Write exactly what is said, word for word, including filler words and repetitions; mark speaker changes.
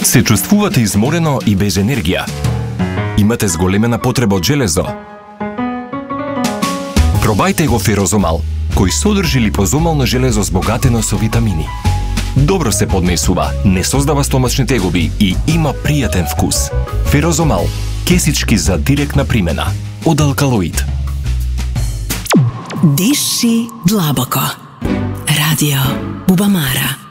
Speaker 1: Се чувствувате изморено и без енергија? Имате зголемена потреба од железо? Пробајте го Ферозомал, кој содржи липозомално железо збогатено со витамини. Добро се поднесува, не создава стомачни тегоби и има пријатен вкус. Ферозомал, кесички за директна примена, од Алкалоид.
Speaker 2: Диши длабоко. Радио Бубамара.